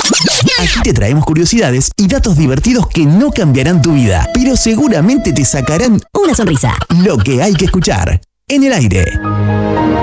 Aquí te traemos curiosidades y datos divertidos que no cambiarán tu vida, pero seguramente te sacarán una sonrisa. Lo que hay que escuchar. En el aire.